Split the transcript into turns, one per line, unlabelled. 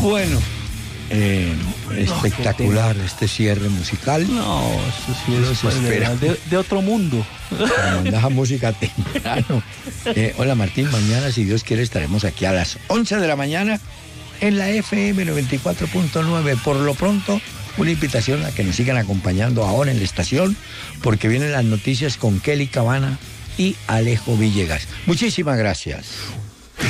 Bueno, espectacular este cierre musical.
No, eso sí
Los
es
espera.
de otro mundo.
Mandas a música temprano. Hola Martín, mañana si Dios quiere estaremos aquí a las 11 de la mañana en la FM 94.9. Por lo pronto, una invitación a que nos sigan acompañando ahora en la estación, porque vienen las noticias con Kelly Cabana y Alejo Villegas. Muchísimas gracias.